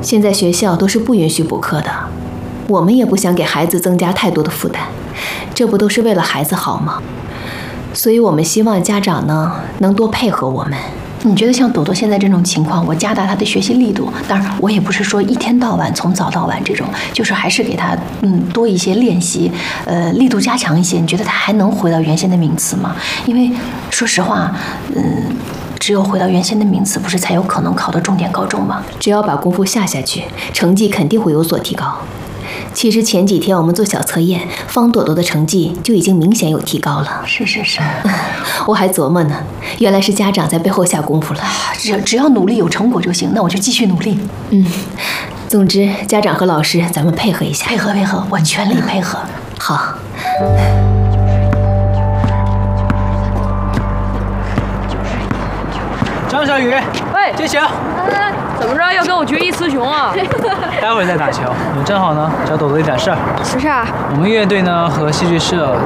现在学校都是不允许补课的，我们也不想给孩子增加太多的负担，这不都是为了孩子好吗？所以我们希望家长呢能多配合我们。 你觉得像朵朵现在这种情况，我加大她的学习力度，当然我也不是说一天到晚从早到晚这种，就是还是给她多一些练习，力度加强一些。你觉得她还能回到原先的名次吗？因为说实话，只有回到原先的名次，不是才有可能考到重点高中吗？ 只要把功夫下下去，成绩肯定会有所提高。其实前几天我们做小测验，方朵朵的成绩就已经明显有提高了。 是， 我还琢磨呢，原来是家长在背后下功夫了。 只要努力有成果就行，那我就继续努力。 总之家长和老师咱们配合一下。 配合，我全力配合。 好。 张小雨， 喂， 接球。 怎么着要跟我决一雌雄啊？ 待会儿再打球，我正好呢找朵朵一点事儿。 什么事啊？ 我们乐队呢和戏剧社